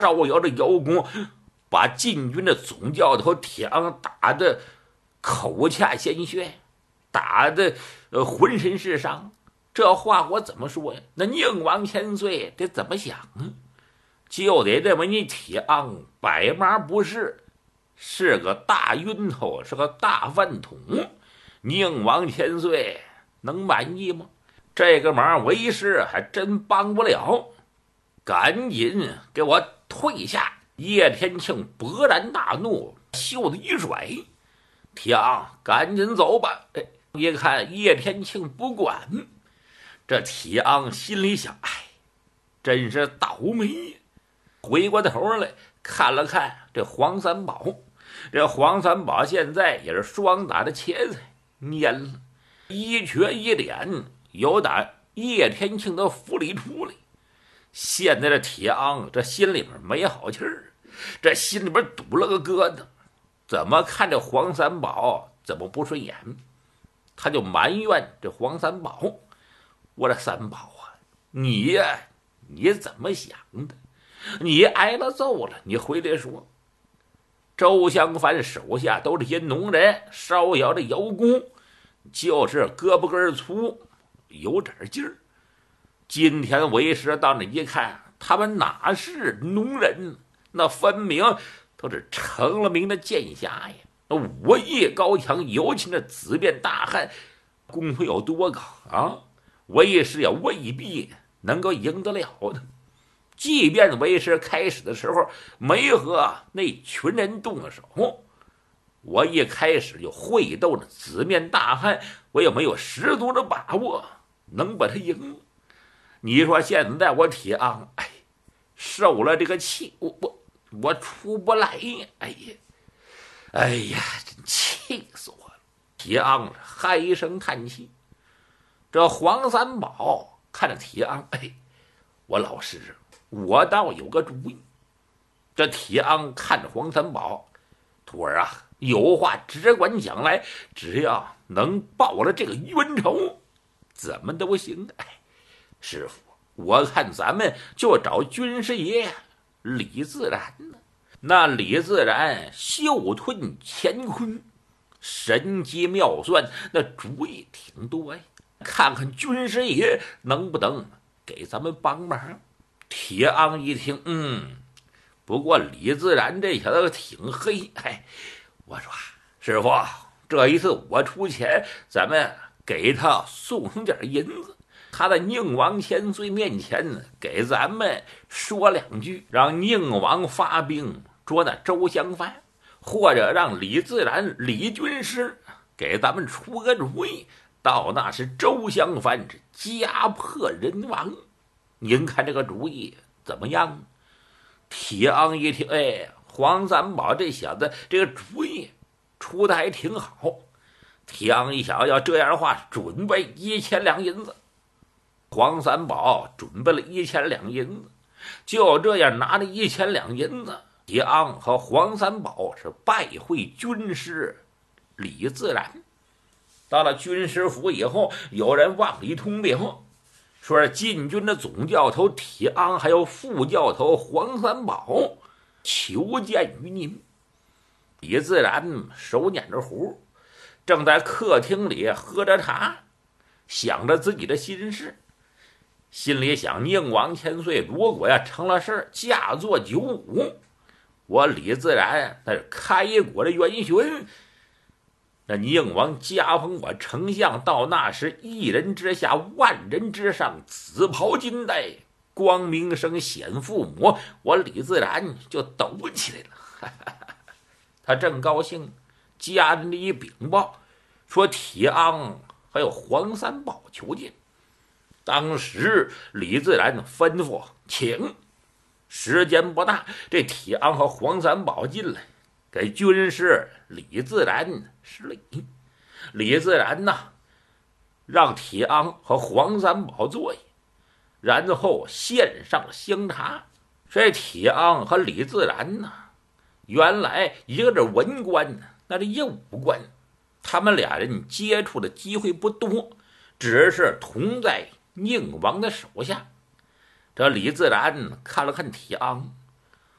招摇的邀功，把禁军的总教头铁昂打得口恰鲜血，打得浑身是伤。这话我怎么说呀？那宁王千岁得怎么想啊？就得认为你铁昂百麻不是，是个大晕头，是个大饭桶。宁王千岁能满意吗？这个忙为师还真帮不了，赶紧给我退下！叶天庆勃然大怒，袖子一甩：“铁昂，赶紧走吧！”一看叶天庆不管，这铁昂心里想：“哎，真是倒霉！”回过头来看了看这黄三宝，这黄三宝现在也是双打的茄子蔫了，一瘸一脸，有打叶天庆的府里出来。现在这铁昂这心里边没好气儿，这心里边堵了个疙瘩，怎么看这黄三宝怎么不顺眼？他就埋怨这黄三宝：“我这三宝啊，你呀，你怎么想的？你挨了揍了，你回来说。周香帆手下都是些农人，烧窑的窑工，就是胳膊根粗，有点劲儿。今天为师到那一看，他们哪是农人？那分明都是成了名的剑侠呀！武艺高强，尤其那紫面大汉，功夫有多高啊？为师也未必能够赢得了的。即便为师开始的时候没和那群人动手，我一开始就会斗那紫面大汉，我也没有十足的把握能把他赢。你说现在我铁昂，受了这个气，我出不来呀！哎呀，真气死我了！铁昂嗨一声叹气。这黄三宝看着铁昂，我老师，我倒有个主意。这铁昂看着黄三宝，徒儿啊，有话只管讲来，只要能报了这个冤仇，怎么都行。师傅，我看咱们就找军师爷李自然呢。那李自然袖吞乾坤，神机妙算，那主意挺多呀。看看军师爷能不能给咱们帮忙。铁昂一听，不过李自然这小子挺黑，我说师傅，这一次我出钱，咱们给他送上点银子，他在宁王千岁面前给咱们说两句，让宁王发兵捉那周香帆，或者让李自然李军师给咱们出个主意，到那时周香帆是家破人亡。您看这个主意怎么样？铁昂一听，黄三宝这小子这个主意出的还挺好。铁昂一想，要这样的话，准备1000两银子。黄三宝准备了1000两银子，就这样拿着1000两银子，铁昂和黄三宝是拜会军师李自然。到了军师府以后，有人往里通禀，说是禁军的总教头铁昂还有副教头黄三宝求见于您。李自然手捻着壶，正在客厅里喝着茶，想着自己的心事，心里想：宁王千岁如果要成了事，驾作九五，我李自然那是开国的元勋，那宁王加封我丞相，到那时一人之下，万人之上，紫袍金带，光明生显父母，我李自然就抖起来了。他正高兴，家人一禀报说铁昂还有黄三宝求见。当时李自然吩咐请，时间不大，这铁昂和黄三宝进来，给军师李自然施礼。李自然让铁昂和黄三宝坐下，然后献上香茶。这铁昂和李自然原来一个是文官，那是一武官，他们俩人接触的机会不多，只是同在宁王的手下。这李自然看了看铁昂，